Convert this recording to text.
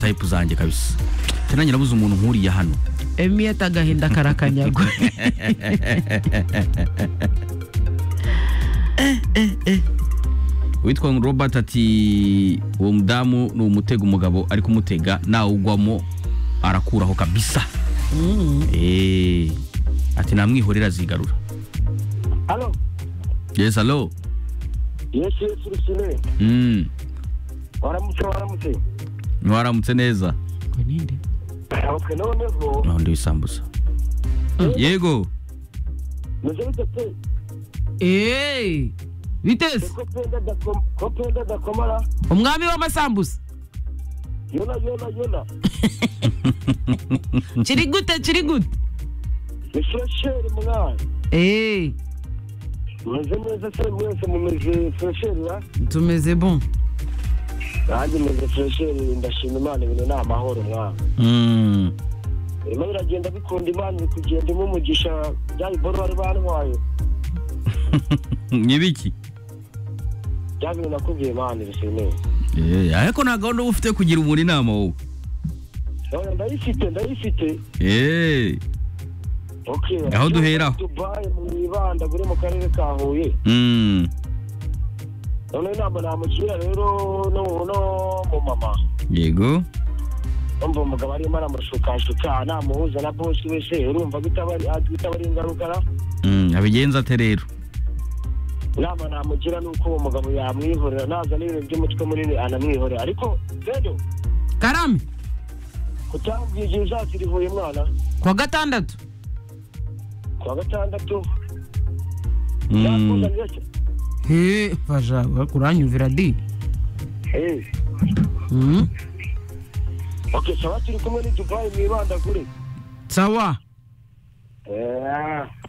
type zanjye kabisa. Tenanye nabuze umuntu nkuriye hano. Emi atagahinda karakanyagwa. Witwa Robert ati uwo mudamu ni umutego umugabo ari kumutega nawe ugwamo arakuraho kabisa. Ati namwihorera zigarura. Hello. Yes, hello. Yes, Rusine. Waramutse. Waramutse neza. Ko ninde? Okay, noneho. No ndi isambusa. Yego. Muzete pe. Vitesse. Ko penda da komara. Umwami w'amasambusa. Yona. Chiri gute. Ni fresher mwana. Meze neza se mwese mumeze fresher ya? Tumeze bon. Kandi meze fresher ndashima Imana ibintu na amahoro mwana. Irimo biragenda bikunda Imana kugenda umugisha byayi boro bari bantwaye. Nyibiki? Byabintu nakubwiye Imana Rusine. Ariko na gahunda ufite kugira umuntu inama wowe. Ndayifite. Okay. Aho duheraho. Dubai mu ibanda guri mu karere ka Huye. None namba namukira rero no mu mama. Yego. Umva umugabo ari mara mushukashuka namuhuza na boss wese urumva bitabari ingaruka. Abigenza ate rero. Nama namukira nuko uwo mugabo yamwihorera naza n'ibintu by'umutwe munini anamwihorera ariko rero Karame kutambwije uzakiri Huye mwana kwa gatandatu yakuzanira cyo fasha kuranyumvira di Okay, sawa turi kumwe ni Dubai mwibanda kure sawa